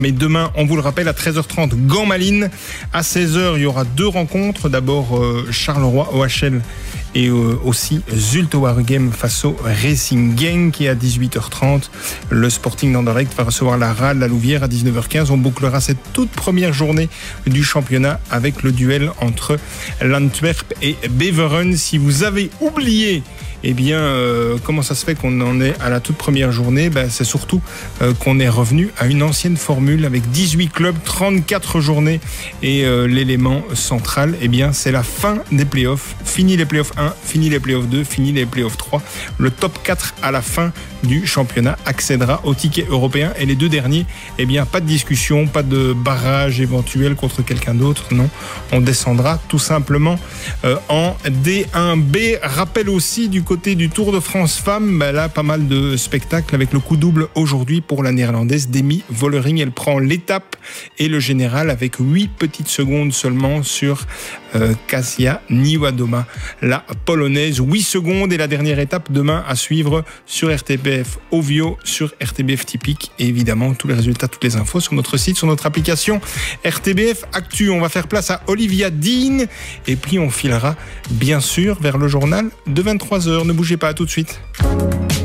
Mais demain, on vous le rappelle, à 13h30, Gand-Malines. À 16h, il y aura 2 rencontres. D'abord, Charleroi OHL et aussi Zulte Waregem face au Racing Genk. Et à 18h30, le Sporting d'Anderlecht va recevoir la RAL, la Louvière à 19h15. On bouclera cette toute première journée du championnat avec le duel entre l'Antwerp et Beveren. Si vous avez oublié comment ça se fait qu'on en est à la toute première journée, c'est surtout qu'on est revenu à une ancienne formule avec 18 clubs, 34 journées et l'élément central, c'est la fin des playoffs. Fini les playoffs 1, fini les playoffs 2, fini les playoffs 3. Le top 4 à la fin du championnat accédera au ticket européen et les 2 derniers, pas de discussion, pas de barrage éventuel contre quelqu'un d'autre, non. On descendra tout simplement en D1B. Rappel aussi du côté du Tour de France Femmes, là pas mal de spectacles avec le coup double aujourd'hui pour la néerlandaise Demi Vollering. Elle prend l'étape et le général avec 8 petites secondes seulement sur Kasia Niewiadoma, la polonaise. 8 secondes et la dernière étape demain à suivre sur RTBF Ovio, sur RTBF Typique et évidemment tous les résultats, toutes les infos sur notre site, sur notre application RTBF Actu. On va faire place à Olivia Dean et puis on filera bien sûr vers le journal de 23h. Ne bougez pas, à tout de suite.